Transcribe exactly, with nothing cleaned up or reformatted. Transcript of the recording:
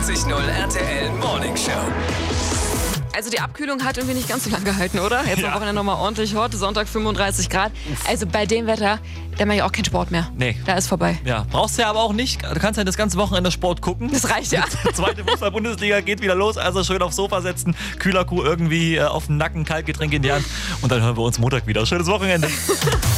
vierundneunzig Komma null R T L Morning Show. Also die Abkühlung hat irgendwie nicht ganz so lange gehalten, oder? Jetzt am Wochenende nochmal ordentlich hot, Sonntag fünfunddreißig Grad. Also bei dem Wetter, da mache ich auch keinen Sport mehr. Nee. Da ist vorbei. Ja, brauchst du ja aber auch nicht. Du kannst ja das ganze Wochenende Sport gucken. Das reicht ja. Zweite Fußball-Bundesliga geht wieder los, also schön aufs Sofa setzen, Kühlerkuh irgendwie äh, auf den Nacken, Kaltgetränk in die Hand und dann hören wir uns Montag wieder. Schönes Wochenende.